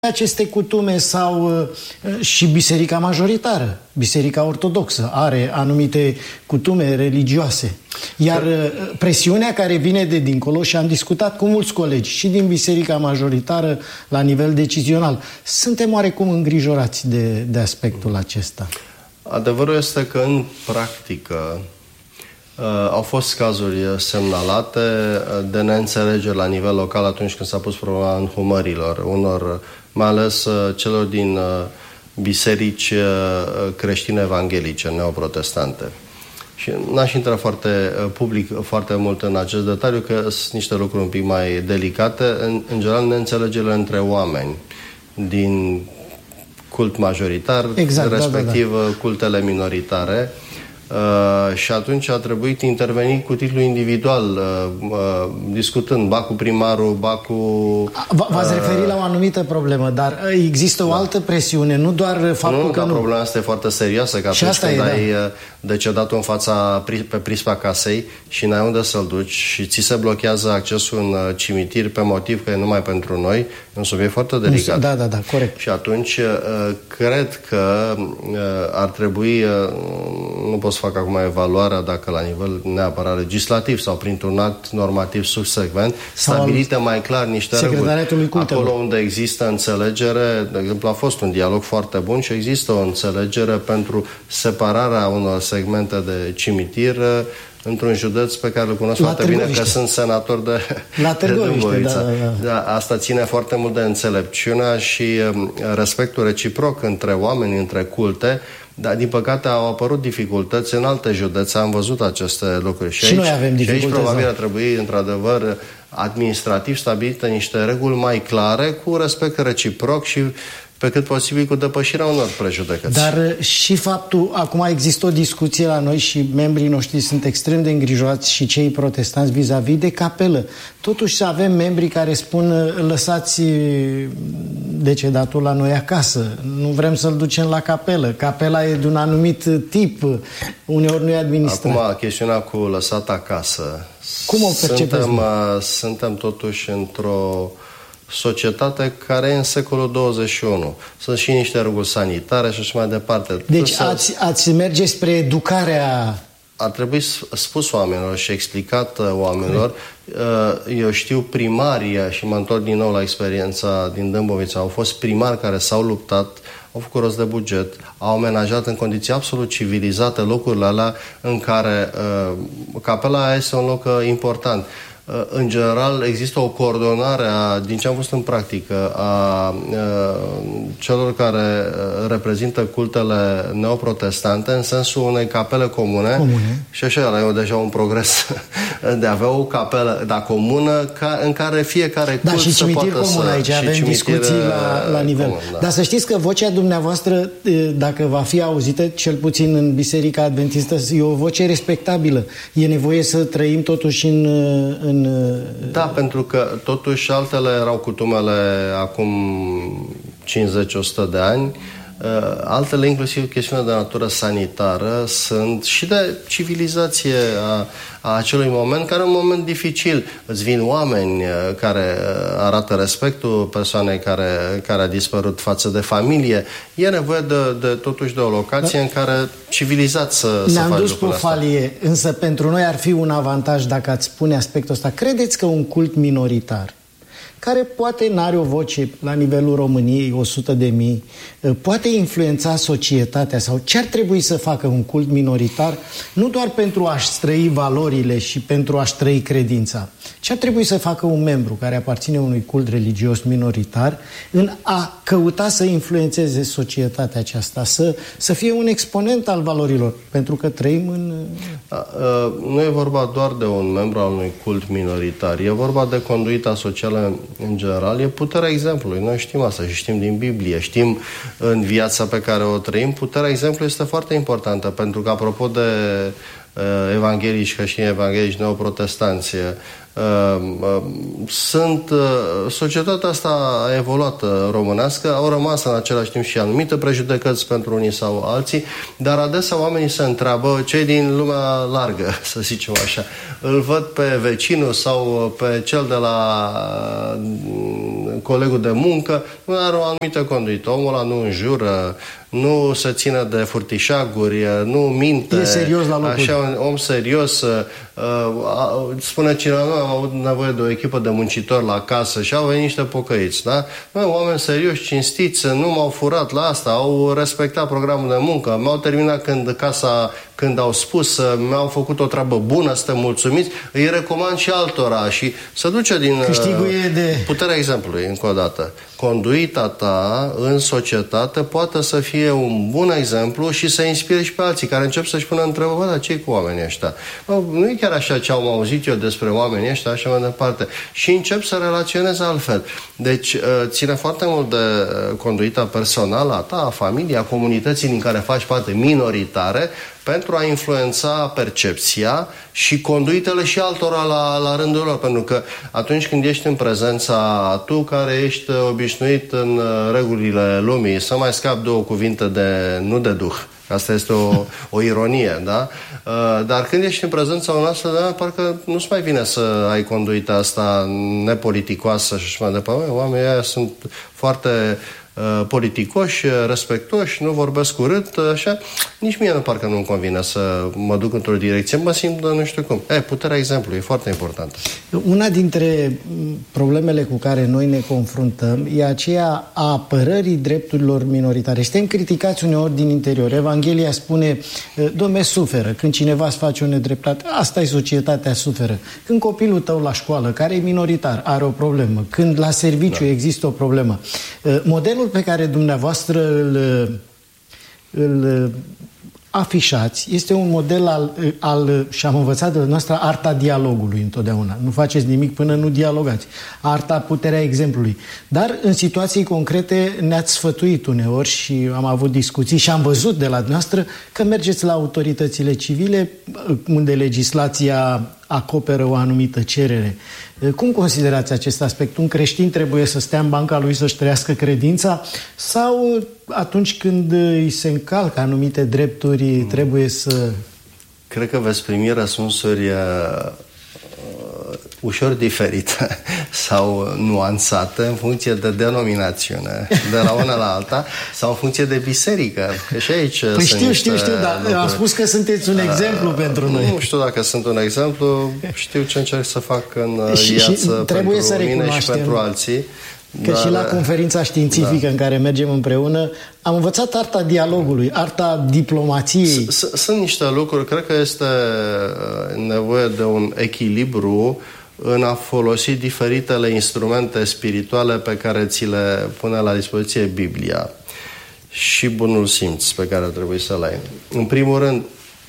aceste cutume sau și biserica majoritară, biserica ortodoxă, are anumite cutume religioase. Iar presiunea care vine de dincolo, și am discutat cu mulți colegi și din biserica majoritară la nivel decizional, suntem oarecum îngrijorați de aspectul acesta. Adevărul este că în practică au fost cazuri semnalate de neînțelegeri la nivel local atunci când s-a pus problema înhumărilor unor, mai ales celor din biserici creștine evanghelice, neoprotestante. Și n-aș intra foarte mult în acest detaliu, că sunt niște lucruri un pic mai delicate. În general, neînțelegerile între oameni din cult majoritar, respectiv cultele minoritare. Și atunci a trebuit interveni cu titlu individual, discutând, ba cu primarul, ba cu... V-ați referit la o anumită problemă, dar există o altă presiune, nu doar faptul că nu... problema asta e foarte serioasă, că atunci când ai decedatul în fața, pe prispa casei și n-ai unde să-l duci și ți se blochează accesul în cimitir pe motiv că e numai pentru noi, e un subiect foarte delicat. Da, corect. Și atunci cred că ar trebui, nu pot să fac acum evaluarea dacă la nivel neapărat legislativ sau printr-un act normativ subsecvent, stabilite mai clar niște reguli. Acolo unde există înțelegere, de exemplu, a fost un dialog foarte bun și există o înțelegere pentru separarea unor segmente de cimitir într-un județ pe care îl cunosc foarte bine, că sunt senator de Dâmbovița. Da. Asta ține foarte mult de înțelepciunea și respectul reciproc între oameni, între culte. Dar, din păcate, au apărut dificultăți în alte județe. Am văzut aceste lucruri. Și aici, noi avem dificultăți. Și aici probabil ar trebui, într-adevăr, administrativ stabilite niște reguli mai clare, cu respect reciproc și pe cât posibil cu depășirea unor prejudecăți. Dar și faptul, acum există o discuție la noi și membrii noștri sunt extrem de îngrijorați și cei protestanți vis-a-vis de capelă. Totuși avem membri care spun, lăsați decedatul la noi acasă, nu vrem să-l ducem la capelă. Capela e de un anumit tip, uneori nu e administrat. Acum, chestiunea cu lăsat acasă. Cum o percepeți? Suntem totuși într-o societate care e în secolul 21. Sunt și niște reguli sanitare și așa mai departe. Deci ați merge spre educarea... Ar trebui spus oamenilor și explicat oamenilor. Eu știu primarii, și mă întorc din nou la experiența din Dâmbovița, au fost primari care s-au luptat, au făcut rost de buget, au amenajat în condiții absolut civilizate locurile alea în care capela aia este un loc important. În general, există o coordonare din ce am văzut în practică a celor care reprezintă cultele neoprotestante în sensul unei capele comune. Și așa, e deja un progres de a avea o capelă comună în care fiecare cult și cimitir comun aici, avem discuții la nivel. Comun, da. Dar să știți că vocea dumneavoastră, dacă va fi auzită, cel puțin în Biserica Adventistă, e o voce respectabilă. E nevoie să trăim totuși în Da, pentru că totuși altele erau cutumele acum 50-100 de ani, altele, inclusiv chestiunea de natură sanitară, sunt și de civilizație a acelui moment, care e un moment dificil. Îți vin oameni care arată respectul persoanei care a dispărut față de familie. E nevoie totuși de o locație în care civilizat să faci lucrurile astea. Ne-am dus pe falie, însă pentru noi ar fi un avantaj dacă ați spune aspectul ăsta. Credeți că un cult minoritar, care poate n-are o voce la nivelul României, 100.000, poate influența societatea, sau ce ar trebui să facă un cult minoritar, nu doar pentru a-și trăi valorile și pentru a-și trăi credința, ce ar trebui să facă un membru care aparține unui cult religios minoritar în a căuta să influențeze societatea aceasta, să fie un exponent al valorilor, pentru că trăim în... Nu e vorba doar de un membru al unui cult minoritar, e vorba de conduita socială în general, e puterea exemplului. Noi știm asta și știm din Biblie, știm în viața pe care o trăim. Puterea exemplului este foarte importantă, pentru că, apropo de evanghelici, creștini evanghelici neoprotestanți, Societatea asta a evoluat românească, au rămas în același timp și anumite prejudecăți pentru unii sau alții, dar adesea oamenii se întreabă, cei din lumea largă, să zicem așa, îl văd pe vecinul sau pe cel de la colegul de muncă, nu are o anumită conduită. Omul ăla nu înjură, nu se ține de furtișaguri, nu minte. E serios la locul. Așa, un om serios. Spune cineva, nu, am avut nevoie de o echipă de muncitori la casă și au venit niște pocăiți, da? Oameni serioși, cinstiți, nu m-au furat la asta, au respectat programul de muncă, m-au terminat când au spus, mi-au făcut o treabă bună, suntem mulțumiți, îi recomand și altora și se duce din puterea exemplului, încă o dată. Conduita ta în societate poate să fie un bun exemplu și să inspire și pe alții care încep să-și pună întrebări, dar ce-i cu oamenii ăștia? Nu e chiar așa ce am auzit eu despre oamenii ăștia, așa mai departe. Și încep să relaționeze altfel. Deci ține foarte mult de conduita personală a ta, a familiei, a comunității din care faci parte, minoritare, pentru a influența percepția și conduitele și altora la rândul lor. Pentru că atunci când ești în prezența, tu care ești obișnuit în regulile lumii, să mai scapi două cuvinte nu de duh. Asta este o ironie, da? Dar când ești în prezența unui astfel, parcă nu-ți mai vine să ai conduita asta nepoliticoasă și așa mai departe. Oamenii ăia sunt foarte politicoși, respectoși, nu vorbesc urât, așa, nici mie parcă nu-mi convine să mă duc într-o direcție, mă simt nu știu cum. Puterea exemplului e foarte importantă. Una dintre problemele cu care noi ne confruntăm e aceea a apărării drepturilor minoritare. Suntem criticați uneori din interior. Evanghelia spune, Dom'le, suferă. Când cineva îți face o nedreptate, asta e societatea, suferă. Când copilul tău la școală, care e minoritar, are o problemă. Când la serviciu există o problemă. Modelul pe care dumneavoastră îl afișați este un model și am învățat de la noastră arta dialogului întotdeauna. Nu faceți nimic până nu dialogați. Arta, puterea exemplului. Dar în situații concrete ne-ați sfătuit uneori și am avut discuții și am văzut de la dumneavoastră că mergeți la autoritățile civile unde legislația acoperă o anumită cerere. Cum considerați acest aspect? Un creștin trebuie să stea în banca lui să-și trăiască credința sau atunci când îi se încalcă anumite drepturi trebuie să... Cred că veți primi răspunsuri ușor diferite sau nuanțate în funcție de denominațiune, de la una la alta, sau în funcție de biserică. Că și aici știu, dar am spus că sunteți un exemplu pentru noi. Nu știu dacă sunt un exemplu, știu ce încerc să fac în viață pentru mine și pentru alții. Că și la conferința științifică în care mergem împreună am învățat arta dialogului, arta diplomației. Sunt niște lucruri, cred că este nevoie de un echilibru în a folosi diferitele instrumente spirituale pe care ți le pune la dispoziție Biblia și bunul simț pe care trebuie să-l ai. În primul rând,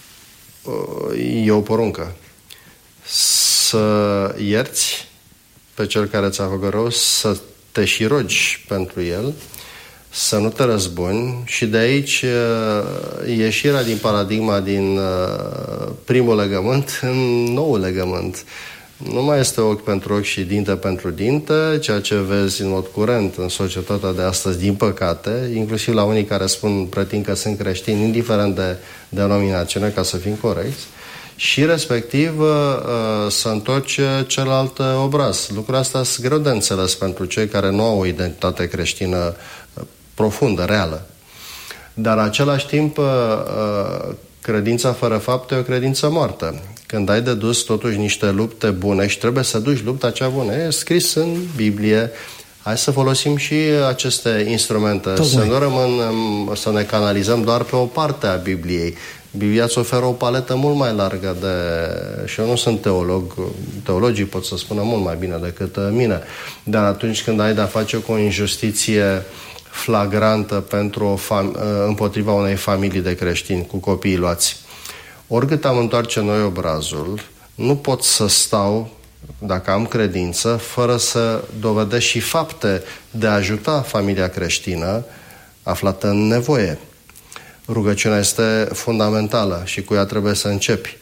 e o poruncă. Să ierți pe cel care ți-a făcut rău, să te și rogi pentru el, să nu te răzbuni și de aici ieșirea din paradigma din primul legământ în noul legământ. Nu mai este ochi pentru ochi și dinte pentru dinte, ceea ce vezi în mod curent în societatea de astăzi, din păcate, inclusiv la unii care pretind că sunt creștini, indiferent de denominațiune, ca să fim corecți, și respectiv să întorci celălalt obraz. Lucrul ăsta sunt greu de înțeles pentru cei care nu au o identitate creștină profundă, reală. Dar în același timp, credința fără fapte e o credință moartă. Când ai de dus totuși niște lupte bune și trebuie să duci lupta cea bună, e scris în Biblie. Hai să folosim și aceste instrumente, să ne canalizăm doar pe o parte a Bibliei. Biblia îți oferă o paletă mult mai largă și eu nu sunt teolog, teologii pot să spună mult mai bine decât mine, dar atunci când ai de-a face cu o injustiție flagrantă împotriva unei familii de creștini cu copiii luați, oricât am întoarce noi obrazul, nu pot să stau, dacă am credință, fără să dovedesc și fapte de a ajuta familia creștină aflată în nevoie. Rugăciunea este fundamentală și cu ea trebuie să începi.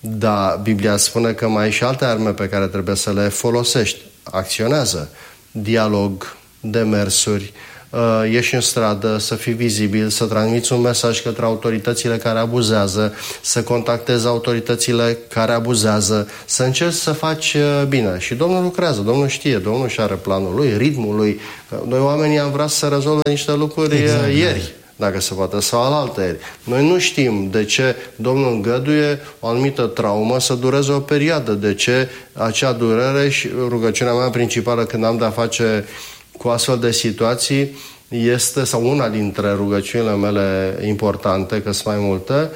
Dar Biblia spune că mai ai și alte arme pe care trebuie să le folosești. Acționează. Dialog, demersuri, ieși în stradă, să fii vizibil, să transmiți un mesaj către autoritățile care abuzează, să contactezi autoritățile care abuzează, să încerci să faci bine. Și Domnul lucrează, Domnul știe, Domnul și are planul lui, ritmul lui. Noi oamenii am vrea să rezolve niște lucruri ieri, dacă se poate, sau alaltăieri. Noi nu știm de ce Domnul îngăduie o anumită traumă să dureze o perioadă, de ce acea durere, și rugăciunea mea principală când am de-a face cu astfel de situații este, sau una dintre rugăciunile mele importante, că sunt mai multe,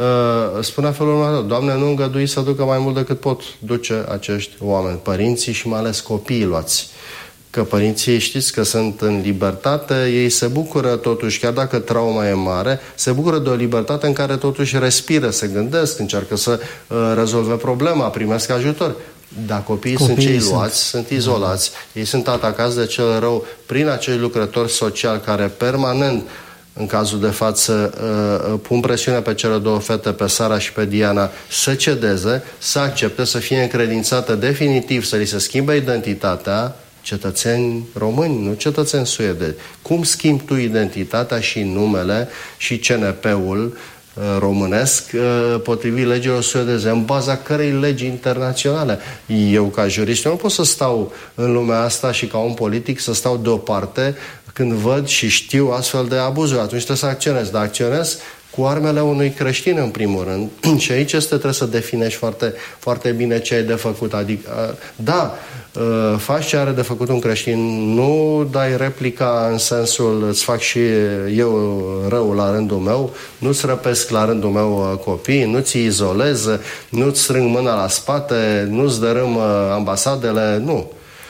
spunea felul următor: Doamne, nu îngădui să ducă mai mult decât pot duce acești oameni, părinții și mai ales copiii luați. Că părinții, știți că sunt în libertate, ei se bucură totuși, chiar dacă trauma e mare, se bucură de o libertate în care totuși respiră, se gândesc, încearcă să rezolve problema, primesc ajutor. Dar copiii sunt cei luați, sunt izolați, ei sunt atacați de cel rău prin acei lucrători sociali care permanent, în cazul de față, pun presiune pe cele două fete, pe Sara și pe Diana, să cedeze, să accepte, să fie încredințate definitiv, să li se schimbe identitatea, cetățeni români, nu cetățeni suedezi. Cum schimbi tu identitatea și numele și CNP-ul românesc potrivit legilor suedeze, în baza cărei legi internaționale? Eu, ca jurist, eu nu pot să stau în lumea asta și ca un politic să stau deoparte când văd și știu astfel de abuzuri. Atunci trebuie să acționez. Dar acționez cu armele unui creștin, în primul rând. Și aici trebuie să definești foarte, foarte bine ce ai de făcut. Adică, da, faci ce are de făcut un creștin, nu dai replica în sensul îți fac și eu rău la rândul meu, nu-ți răpesc la rândul meu copiii, nu-ți izolez, nu-ți strâng mâna la spate, nu-ți dărâm ambasadele, nu.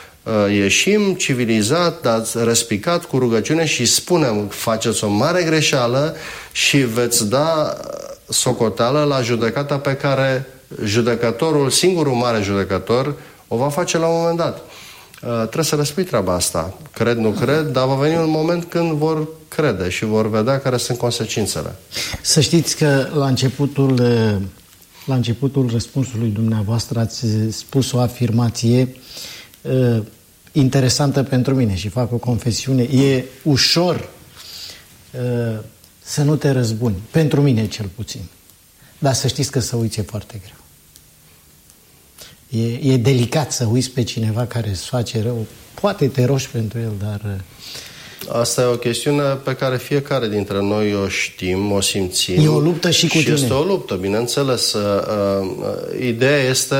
Ieșim civilizat, dar răspicat, cu rugăciune și spunem: faceți o mare greșeală și veți da socoteală la judecata pe care judecătorul, singurul mare judecător, o va face la un moment dat. Trebuie să răspui treaba asta. Cred, nu cred, dar va veni un moment când vor crede și vor vedea care sunt consecințele. Să știți că la începutul răspunsului dumneavoastră ați spus o afirmație interesantă pentru mine și fac o confesiune. E ușor să nu te răzbuni. Pentru mine, cel puțin. Dar să știți că să uiți e foarte greu. E delicat să uiți pe cineva care îți face rău. Poate te rogi pentru el, dar... Asta e o chestiune pe care fiecare dintre noi o știm, o simțim. E o luptă și cu tine. Este o luptă, bineînțeles. Ideea este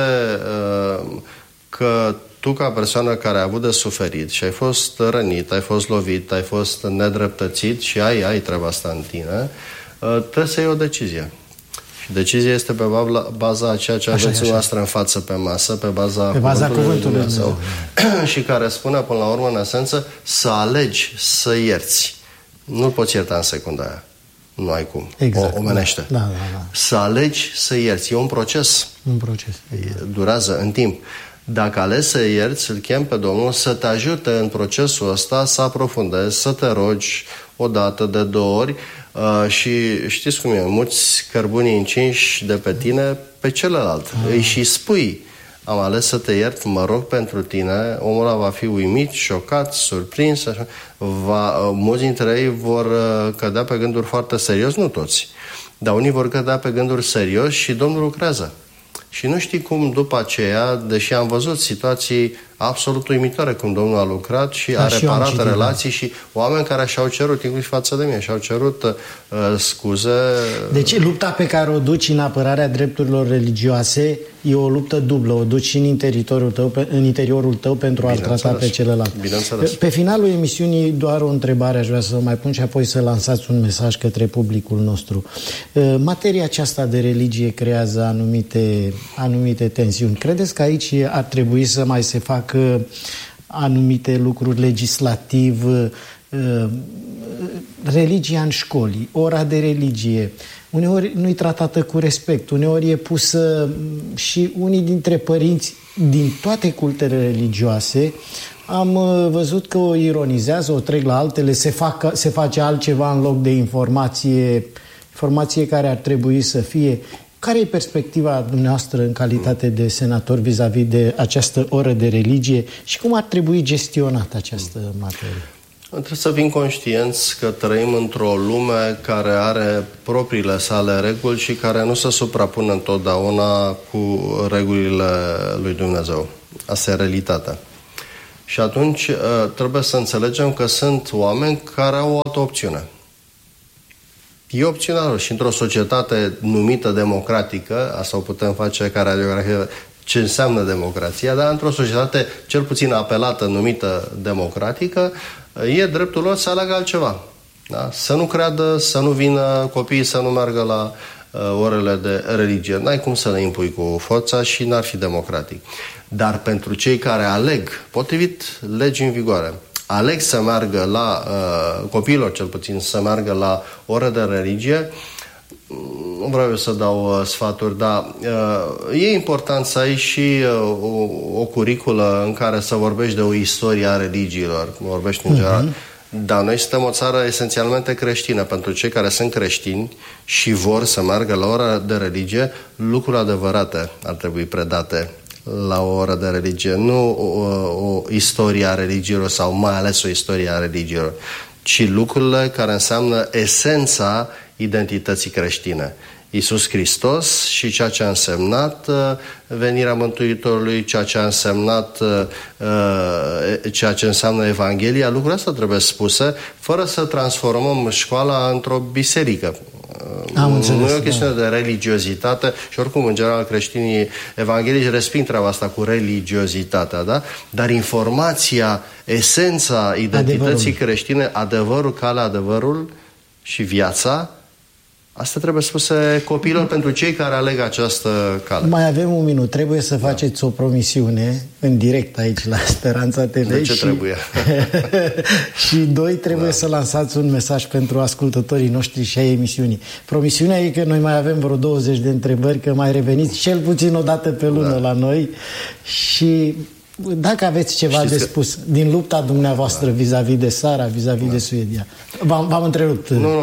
că tu, ca persoană care ai avut de suferit și ai fost rănit, ai fost lovit, ai fost nedreptățit și ai treaba asta în tine, trebuie să iei o decizie. Și decizia este pe baza a ceea ce aveți noastră în față pe masă, pe baza cuvântului Dumnezeu. Și care spune, până la urmă, în esență, să alegi să ierți. Nu-l poți ierta în secunda aia. Nu ai cum. Exact. Omenește. Da. Să alegi să ierți. E un proces. Un proces. Exact. Durează în timp. Dacă alegi să ierți, îl chem pe Domnul să te ajute în procesul ăsta, să aprofundezi, să te rogi o dată, de două ori, și știți cum e, mulți cărbuni încinși de pe tine pe celălalt. Îi și spui: am ales să te iert, mă rog pentru tine. Omul ăla va fi uimit, șocat, surprins, așa. Mulți dintre ei vor cădea pe gânduri foarte serios, nu toți, dar unii vor cădea pe gânduri serios și Domnul lucrează. Și nu știi cum după aceea, deși am văzut situații absolut uimitoare cum Domnul a lucrat și a reparat relații și oameni care și-au cerut, inclusiv față de mine, și-au cerut scuze. Deci lupta pe care o duci în apărarea drepturilor religioase e o luptă dublă, o duci și în interiorul tău pentru a-l trata pe celălalt. Pe finalul emisiunii doar o întrebare aș vrea să mai pun și apoi să lansați un mesaj către publicul nostru. Materia aceasta de religie creează anumite tensiuni. Credeți că aici ar trebui să mai se facă anumite lucruri legislativ, religia în școli, ora de religie, uneori nu-i tratată cu respect, uneori e pusă și unii dintre părinți din toate cultele religioase am văzut că o ironizează, o trec la altele, se face altceva în loc de informație care ar trebui să fie. Care e perspectiva dumneavoastră în calitate de senator vis-a-vis de această oră de religie și cum ar trebui gestionată această materie? Trebuie să fim conștienți că trăim într-o lume care are propriile sale reguli și care nu se suprapun întotdeauna cu regulile lui Dumnezeu. Asta e realitatea. Și atunci trebuie să înțelegem că sunt oameni care au o altă opțiune. E opțiunea lor și într-o societate numită democratică, asta o putem face ca radiografie, ce înseamnă democrația, dar într-o societate cel puțin apelată, numită democratică, e dreptul lor să aleagă altceva. Da? Să nu creadă, să nu vină copiii, să nu meargă la orele de religie. N-ai cum să le impui cu forța și n-ar fi democratic. Dar pentru cei care aleg, potrivit legii în vigoare, aleg să meargă la, copiilor cel puțin, să meargă la ore de religie, nu vreau eu să dau sfaturi, dar e important să ai și o curiculă în care să vorbești de o istorie a religiilor, vorbești în general. Dar noi suntem o țară esențialmente creștină. Pentru cei care sunt creștini și vor să meargă la ora de religie, lucruri adevărate ar trebui predate la o oră de religie, nu o istorie a religiilor sau mai ales o istorie a religiilor, ci lucrurile care înseamnă esența identității creștine. Iisus Hristos și ceea ce a însemnat venirea Mântuitorului, ceea ce a însemnat ceea ce înseamnă Evanghelia, lucrurile astea trebuie spuse fără să transformăm școala într-o biserică. Nu e o chestiune de religiozitate și oricum, în general, creștinii evanghelici resping treaba asta cu religiozitatea, da? Dar informația, esența identității creștine, adevărul, calea, adevărul și viața, asta trebuie spuse copiilor pentru cei care aleg această cale. Mai avem un minut. Trebuie să faceți o promisiune în direct aici la Speranța TV. De ce trebuie? Și doi, trebuie să lansați un mesaj pentru ascultătorii noștri și ai emisiunii. Promisiunea e că noi mai avem vreo 20 de întrebări, că mai reveniți cel puțin o dată pe lună la noi și dacă aveți ceva de spus din lupta dumneavoastră vis-a-vis de Sara, vis-a-vis de Suedia. V-am întrerupt. Nu,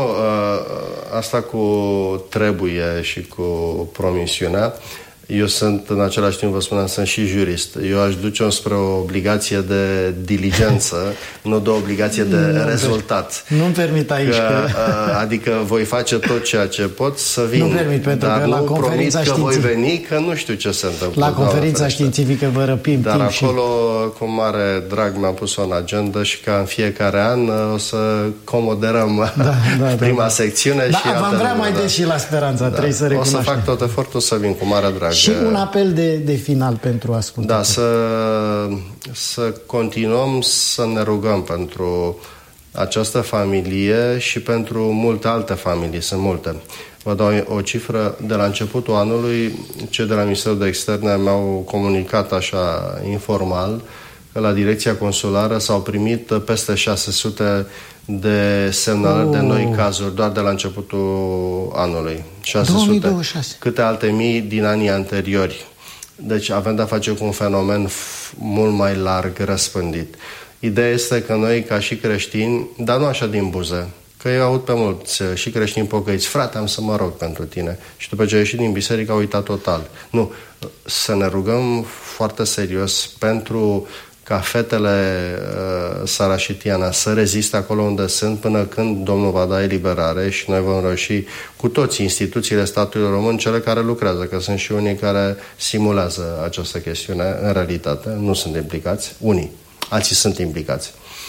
asta cu trebuie și cu promisiunea. Eu sunt, în același timp, vă spuneam, sunt și jurist. Eu aș duce-o spre o obligație de diligență, nu de o obligație de rezultat. Nu-mi permit aici adică voi face tot ceea ce pot să vin. Nu permit, pentru că la conferința științifică voi veni, că nu știu ce se întâmplă. La conferința științifică vă răpim dar timp acolo, cu mare drag, mi-am pus-o în agenda și ca în fiecare an o să comoderăm prima secțiune și v-am vrea mai des și la Speranța, trebuie să recunoaștem. O să fac tot efortul să vin cu mare drag. Și un apel de final pentru ascultători. Da, să continuăm să ne rugăm pentru această familie și pentru multe alte familii, sunt multe. Vă dau o cifră, de la începutul anului, cei de la Ministerul de Externe mi-au comunicat așa informal că la Direcția Consulară s-au primit peste 600 de semnalări de noi cazuri doar de la începutul anului. 600. 2026. Câte alte mii din anii anteriori. Deci avem de-a face cu un fenomen mult mai larg răspândit. Ideea este că noi, ca și creștini, dar nu așa din buze, că eu aud pe mulți și creștini pocăiți, frate, am să mă rog pentru tine. Și după ce a ieșit din biserică, a uitat total. Nu, să ne rugăm foarte serios pentru ca fetele Sara și Tiana să reziste acolo unde sunt până când Domnul va da eliberare și noi vom reuși cu toți instituțiile statului român, cele care lucrează, că sunt și unii care simulează această chestiune în realitate, nu sunt implicați, unii, alții sunt implicați.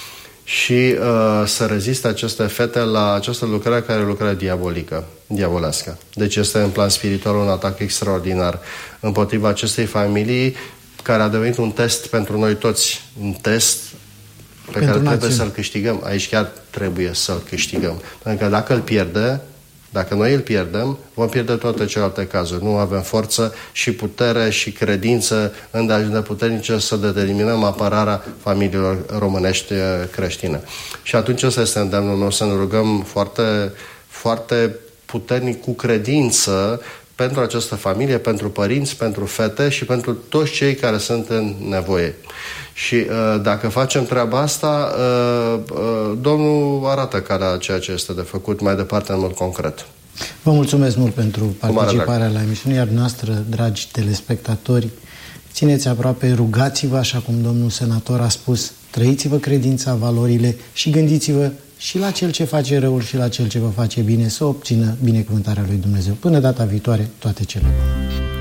Și să reziste aceste fete la această lucrare care e o lucrare diavolească. Deci este în plan spiritual un atac extraordinar împotriva acestei familii, care a devenit un test pentru noi toți, un test pe care trebuie să-l câștigăm. Aici chiar trebuie să-l câștigăm. Pentru că dacă noi îl pierdem, vom pierde toate celelalte cazuri. Nu avem forță și putere și credință îndeajuns puternice să determinăm apărarea familiilor românești creștine. Și atunci ăsta este îndemnul meu, să ne rugăm foarte, foarte puternic, cu credință, pentru această familie, pentru părinți, pentru fete și pentru toți cei care sunt în nevoie. Și dacă facem treaba asta, Domnul arată calea ceea ce este de făcut mai departe în mod concret. Vă mulțumesc mult pentru participarea la emisiune, iar noastră, dragi telespectatori, țineți aproape, rugați-vă, așa cum domnul senator a spus, trăiți-vă credința, valorile și gândiți-vă și la cel ce face răul și la cel ce vă face bine, să obțină binecuvântarea lui Dumnezeu. Până data viitoare, toate cele bune.